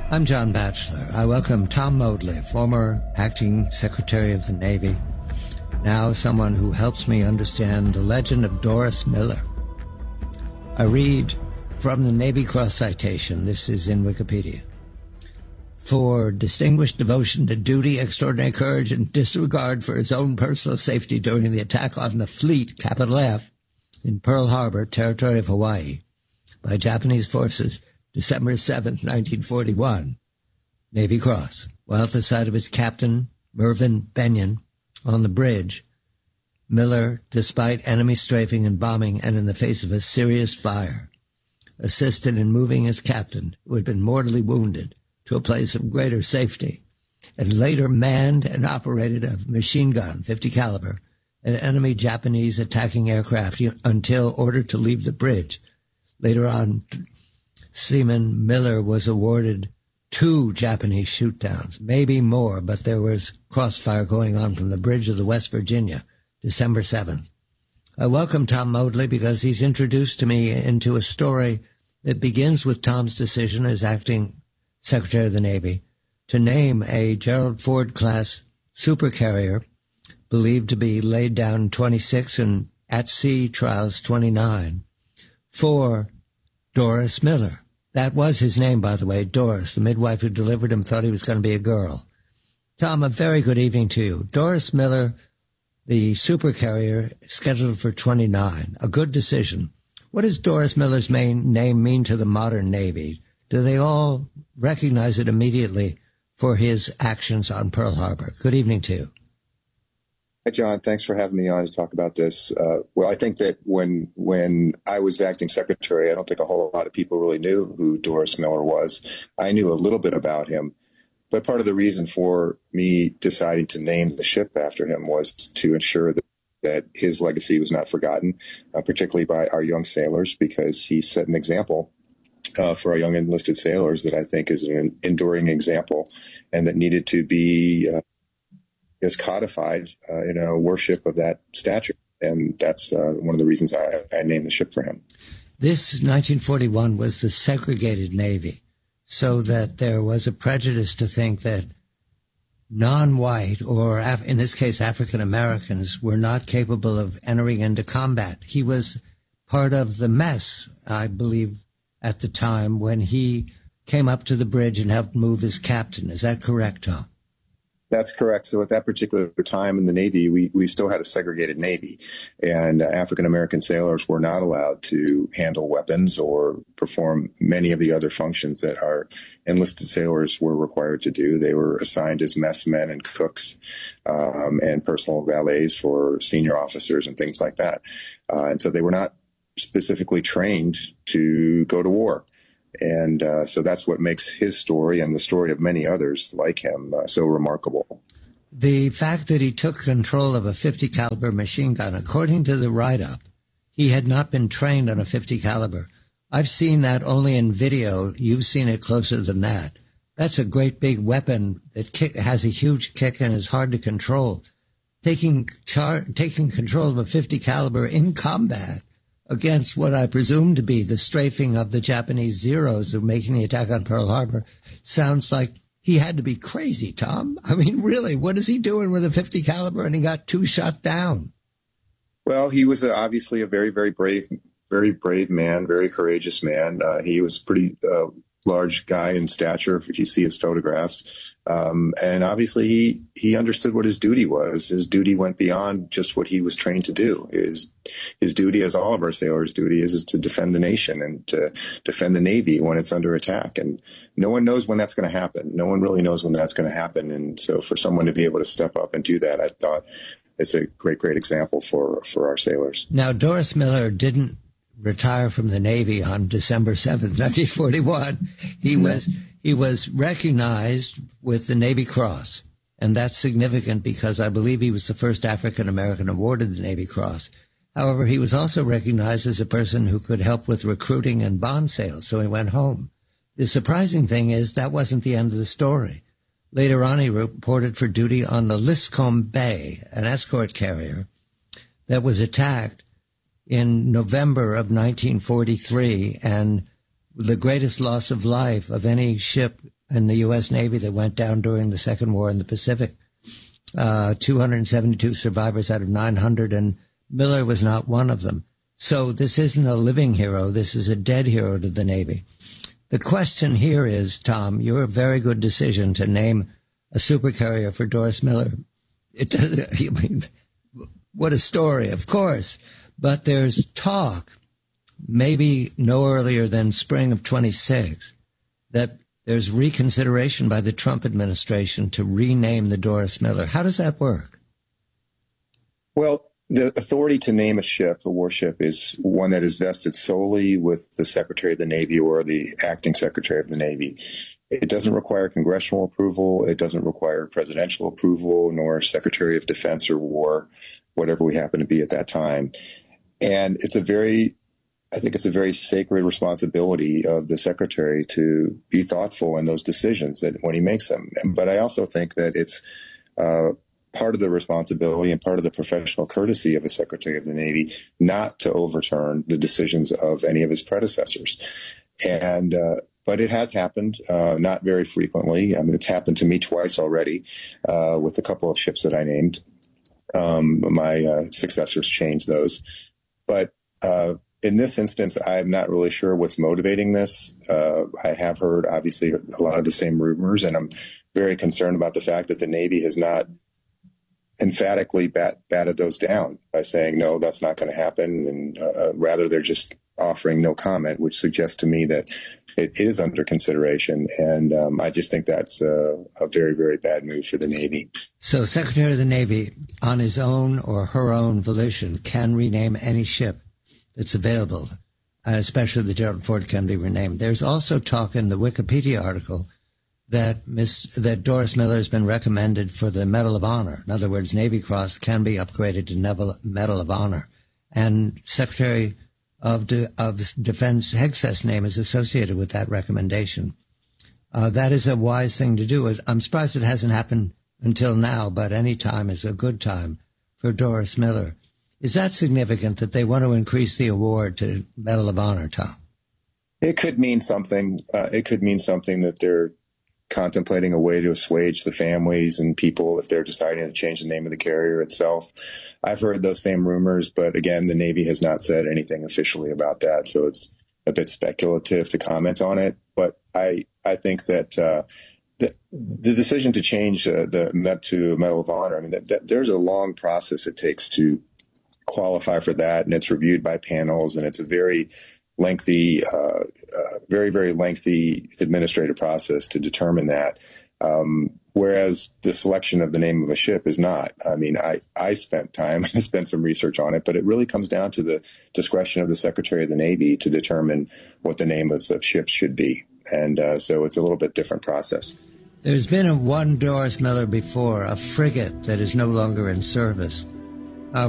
I'm John Batchelor. I welcome Tom Modly, former acting Secretary of the Navy, now someone who helps me understand the legend of Doris Miller. I read from the Navy Cross citation. This is in Wikipedia. For distinguished devotion to duty, extraordinary courage, and disregard for his own personal safety during the attack on the fleet, capital F, in Pearl Harbor, territory of Hawaii, by Japanese forces, December 7th, 1941, Navy Cross, while at the side of his captain, Mervyn Benyon, on the bridge, Miller, despite enemy strafing and bombing and in the face of a serious fire, assisted in moving his captain, who had been mortally wounded, to a place of greater safety, and later manned and operated a machine gun, 50 caliber, an enemy Japanese attacking aircraft until ordered to leave the bridge. Later on, Seaman Miller was awarded 2 Japanese shoot-downs, maybe more, but there was crossfire going on from the bridge of the West Virginia, December 7th. I welcome Tom Modly because he's introduced to me into a story that begins with Tom's decision as acting Secretary of the Navy to name a Gerald Ford-class supercarrier believed to be laid down 26 and at sea trials 29 for Doris Miller. That was his name, by the way, Doris. The midwife who delivered him thought he was going to be a girl. Tom, a very good evening to you. Doris Miller, the supercarrier, scheduled for 29. A good decision. What does Doris Miller's main name mean to the modern Navy? Do they all recognize it immediately for his actions on Pearl Harbor? Good evening to you. Hi, John. Thanks for having me on to talk about this. Well, I think that when I was acting secretary, I don't think a whole lot of people really knew who Doris Miller was. I knew a little bit about him, but part of the reason for me deciding to name the ship after him was to ensure that his legacy was not forgotten, particularly by our young sailors, because he set an example for our young enlisted sailors that I think is an enduring example and that needed to be is codified in a worship of that stature. And that's one of the reasons I named the ship for him. This 1941 was the segregated Navy, so that there was a prejudice to think that non-white, or in this case African Americans, were not capable of entering into combat. He was part of the mess, I believe, at the time when he came up to the bridge and helped move his captain. Is that correct, Tom? That's correct. So at that particular time in the Navy, we still had a segregated Navy, and African-American sailors were not allowed to handle weapons or perform many of the other functions that our enlisted sailors were required to do. They were assigned as messmen and cooks and personal valets for senior officers and things like that. And so they were not specifically trained to go to war. And so that's what makes his story and the story of many others like him so remarkable. The fact that he took control of a 50 caliber machine gun, according to the write-up, he had not been trained on a 50 caliber. I've seen that only in video. You've seen it closer than that. That's a great big weapon that has a huge kick and is hard to control. Taking control of a 50 caliber in combat against what I presume to be the strafing of the Japanese Zeros of making the attack on Pearl Harbor sounds like he had to be crazy, Tom. I mean, really, what is he doing with a 50 caliber and he got 2 shot down? Well, he was obviously a very, very brave man, very courageous man. He was pretty large guy in stature, if you see his photographs. And obviously he understood what his duty was. His duty went beyond just what he was trained to do. His duty, as all of our sailors' duty is to defend the nation and to defend the Navy when it's under attack. And no one knows when that's going to happen. No one really knows when that's going to happen. And so for someone to be able to step up and do that, I thought it's a great example for our sailors. Now, Doris Miller didn't retire from the Navy on December 7th, 1941. He was recognized with the Navy Cross, and that's significant because I believe he was the first African-American awarded the Navy Cross. However, he was also recognized as a person who could help with recruiting and bond sales, so he went home. The surprising thing is that wasn't the end of the story. Later on, he reported for duty on the Liscombe Bay, an escort carrier that was attacked in November of 1943, and the greatest loss of life of any ship in the U.S. Navy that went down during the Second War in the Pacific. 272 survivors out of 900, and Miller was not one of them. So this isn't a living hero. This is a dead hero to the Navy. The question here is, Tom, your very good decision to name a supercarrier for Doris Miller. It doesn't, I mean, what a story, of course. But there's talk, maybe no earlier than spring of 26, that there's reconsideration by the Trump administration to rename the Doris Miller. How does that work? Well, the authority to name a ship, a warship, is one that is vested solely with the Secretary of the Navy or the acting Secretary of the Navy. It doesn't require congressional approval. It doesn't require presidential approval, nor Secretary of Defense or War, whatever we happen to be at that time. And I think it's a very sacred responsibility of the Secretary to be thoughtful in those decisions that when he makes them. But I also think that it's part of the responsibility and part of the professional courtesy of a Secretary of the Navy not to overturn the decisions of any of his predecessors. And but it has happened, not very frequently. I mean, it's happened to me twice already with a couple of ships that I named. My successors changed those. But in this instance, I'm not really sure what's motivating this. I have heard, obviously, a lot of the same rumors, and I'm very concerned about the fact that the Navy has not emphatically batted those down by saying, no, that's not going to happen. And rather, they're just offering no comment, which suggests to me that it is under consideration. And I just think that's a very, very bad move for the Navy. So Secretary of the Navy, on his own or her own volition, can rename any ship that's available, especially the Gerald Ford can be renamed. There's also talk in the Wikipedia article that Doris Miller has been recommended for the Medal of Honor. In other words, Navy Cross can be upgraded to Medal of Honor. And Secretary of Defense Hegseth's name is associated with that recommendation. That is a wise thing to do. I'm surprised it hasn't happened until now, but any time is a good time for Doris Miller. Is that significant that they want to increase the award to Medal of Honor, Tom? It could mean something. It could mean something that they're contemplating a way to assuage the families and people if they're deciding to change the name of the carrier itself. I've heard those same rumors, but again, the Navy has not said anything officially about that, so it's a bit speculative to comment on it. But I think that the decision to change the to Medal of Honor, I mean, that there's a long process it takes to qualify for that, and it's reviewed by panels, and it's a very lengthy, very, very lengthy administrative process to determine that. Whereas the selection of the name of a ship is not. I mean, I spent time, I spent some research on it, but it really comes down to the discretion of the Secretary of the Navy to determine what the name of ships should be. And so it's a little bit different process. There's been one Doris Miller before, a frigate that is no longer in service.